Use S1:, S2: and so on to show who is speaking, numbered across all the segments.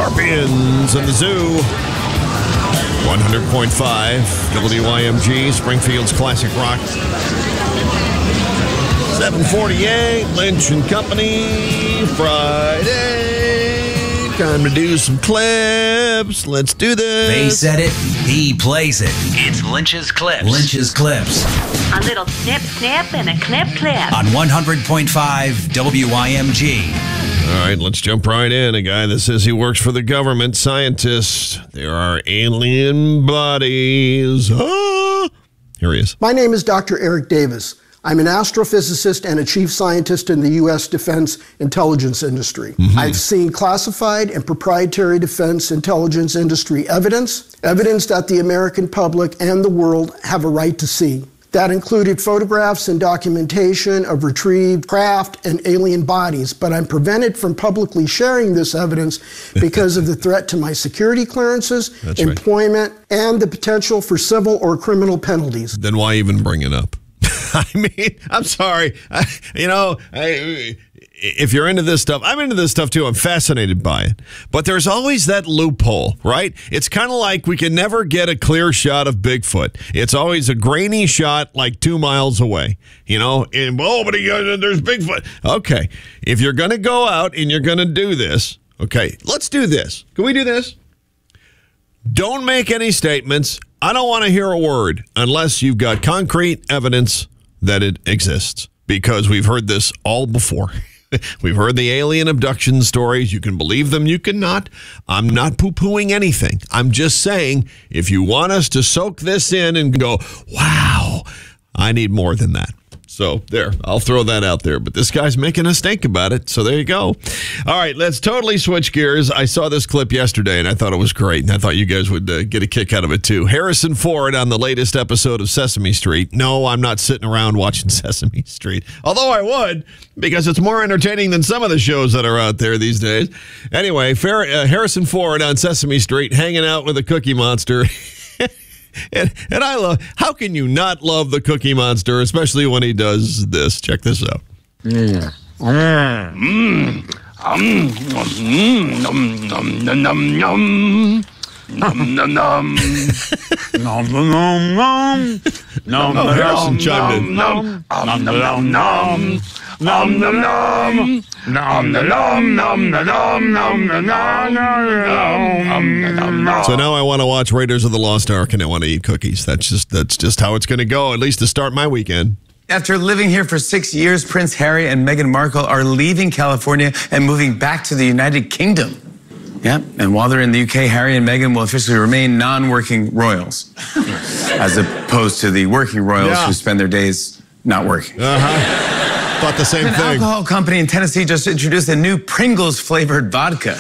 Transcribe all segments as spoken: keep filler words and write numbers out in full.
S1: Scorpions in the Zoo. one hundred point five W I M G, Springfield's classic rock. seven forty-eight, Lynch and Company, Friday. Time to do some clips. Let's do this.
S2: They said it, he plays it. It's Lynch's Clips. Lynch's Clips.
S3: A little snip, snip, and a clip, clip.
S2: On one hundred point five W I M G.
S1: All right, let's jump right in. A guy that says he works for the government, scientist. There are alien bodies. Ah! Here he is.
S4: My name is Doctor Eric Davis. I'm an astrophysicist and a chief scientist in the U S defense intelligence industry. Mm-hmm. I've seen classified and proprietary defense intelligence industry evidence, evidence that the American public and the world have a right to see. That included photographs and documentation of retrieved craft and alien bodies, but I'm prevented from publicly sharing this evidence because of the threat to my security clearances, That's employment, right. and the potential for civil or criminal penalties.
S1: Then why even bring it up? I mean, I'm sorry. I, you know, I, if you're into this stuff, I'm into this stuff too. I'm fascinated by it. But there's always that loophole, right? It's kind of like we can never get a clear shot of Bigfoot. It's always a grainy shot like two miles away, you know? And, oh, but he, there's Bigfoot. Okay. If you're going to go out and you're going to do this, okay, let's do this. Can we do this? Don't make any statements. I don't want to hear a word unless you've got concrete evidence that it exists, because we've heard this all before. We've heard the alien abduction stories. You can believe them, you cannot. I'm not poo-pooing anything. I'm just saying, if you want us to soak this in and go, wow, I need more than that. So there, I'll throw that out there. But this guy's making us think about it. So there you go. All right, let's totally switch gears. I saw this clip yesterday, and I thought it was great. And I thought you guys would uh, get a kick out of it, too. Harrison Ford on the latest episode of Sesame Street. No, I'm not sitting around watching Sesame Street. Although I would, because it's more entertaining than some of the shows that are out there these days. Anyway, Fer- uh, Harrison Ford on Sesame Street hanging out with a Cookie Monster. And, and I love, how can you not love the Cookie Monster, especially when he does this? Check this out.
S5: Mm. Mm. Mm. Um, mm. Nom, nom, nom, nom, nom. Nom, nom, nom. Nom, nom, nom. Nom,
S1: oh, Harrison chimed in.
S5: Nom, nom, nom, nom. Nom, nom, nom. Nom, nom, nom, nom, nom, nom, nom, nom.
S1: So now I want to watch Raiders of the Lost Ark and I want to eat cookies. That's just that's just how it's going to go, at least to start my weekend.
S6: After living here for six years, Prince Harry and Meghan Markle are leaving California and moving back to the United Kingdom. Yep, and while they're in the U K, Harry and Meghan will officially remain non-working royals, as opposed to the working royals yeah. who spend their days not working.
S1: Uh-huh. Thought the same
S6: An
S1: thing.
S6: An alcohol company in Tennessee just introduced a new Pringles-flavored vodka.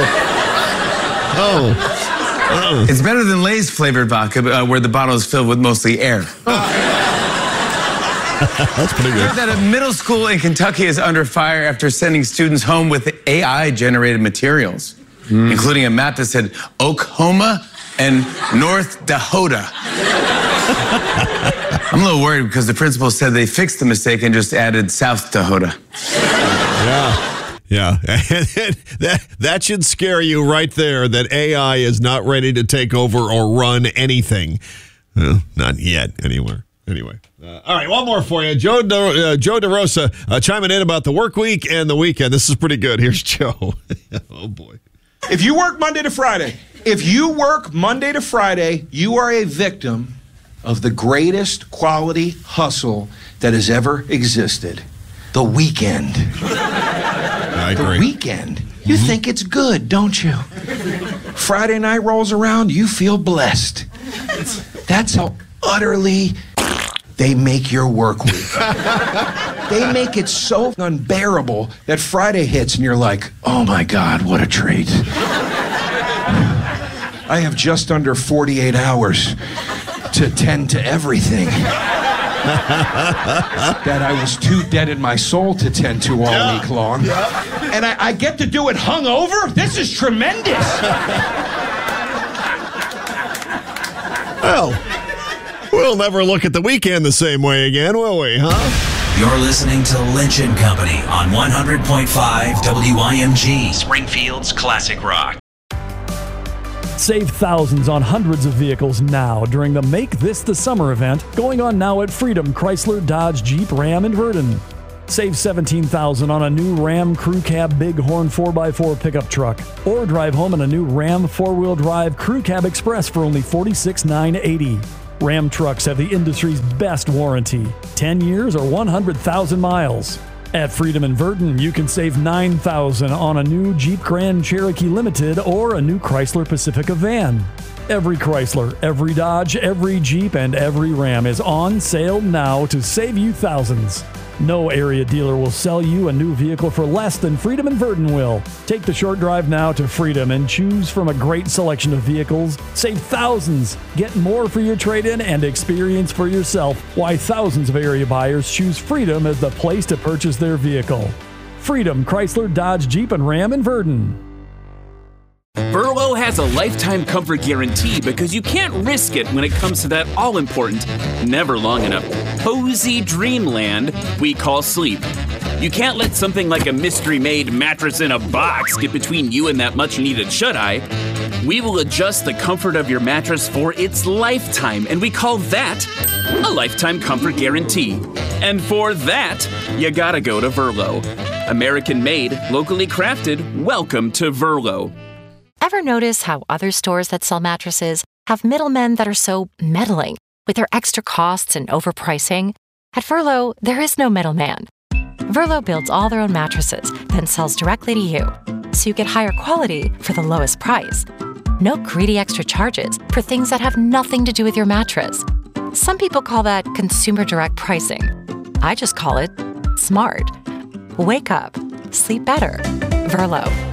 S1: Oh. oh.
S6: It's better than Lay's flavored vodka, uh, where the bottle is filled with mostly air.
S1: Oh. That's pretty good.
S6: I heard that a middle school in Kentucky is under fire after sending students home with A I-generated materials, mm. including a map that said Oklahoma and North Dakota. I'm a little worried because the principal said they fixed the mistake and just added South Dakota.
S1: Yeah, yeah. that, that should scare you right there, that A I is not ready to take over or run anything. Uh, not yet, anywhere. Anyway. Uh, all right, one more for you. Joe De, uh, Joe DeRosa uh, chiming in about the work week and the weekend. This is pretty good. Here's Joe. Oh, boy.
S7: If you work Monday to Friday, if you work Monday to Friday, you are a victim of the greatest quality hustle that has ever existed. The weekend.
S1: I agree.
S7: The weekend. You mm-hmm. think it's good, don't you? Friday night rolls around, you feel blessed. That's how utterly they make your work week. They make it so unbearable that Friday hits and you're like, oh my God, what a treat. I have just under forty-eight hours to tend to everything that I was too dead in my soul to tend to all yeah. week long. Yeah. And I, I get to do it hungover? This is tremendous.
S1: Well, we'll never look at the weekend the same way again, will we, huh?
S2: You're listening to Lynch and Company on one hundred point five W I M G, Springfield's classic rock.
S8: Save thousands on hundreds of vehicles now during the Make This the Summer event going on now at Freedom Chrysler Dodge Jeep Ram in Verdon. Save seventeen thousand dollars on a new Ram Crew Cab Bighorn four by four pickup truck, or drive home in a new Ram four-wheel drive Crew Cab Express for only forty-six thousand nine hundred eighty dollars. Ram trucks have the industry's best warranty, ten years or one hundred thousand miles. At Freedom in Verdon, you can save nine thousand dollars on a new Jeep Grand Cherokee Limited or a new Chrysler Pacifica van. Every Chrysler, every Dodge, every Jeep, and every Ram is on sale now to save you thousands. No area dealer will sell you a new vehicle for less than Freedom in Verdon will. Take the short drive now to Freedom and choose from a great selection of vehicles. Save thousands. Get more for your trade-in and experience for yourself why thousands of area buyers choose Freedom as the place to purchase their vehicle. Freedom Chrysler Dodge Jeep and Ram in Verdon.
S9: Verlo has a lifetime comfort guarantee because you can't risk it when it comes to that all-important, never long enough, cozy dreamland we call sleep. You can't let something like a mystery-made mattress in a box get between you and that much-needed shut-eye. We will adjust the comfort of your mattress for its lifetime, and we call that a lifetime comfort guarantee. And for that, you gotta go to Verlo. American-made, locally crafted, welcome to Verlo.
S10: Ever notice how other stores that sell mattresses have middlemen that are so meddling with their extra costs and overpricing? At Verlo, there is no middleman. Verlo builds all their own mattresses, then sells directly to you, so you get higher quality for the lowest price. No greedy extra charges for things that have nothing to do with your mattress. Some people call that consumer direct pricing. I just call it smart. Wake up. Sleep better. Verlo.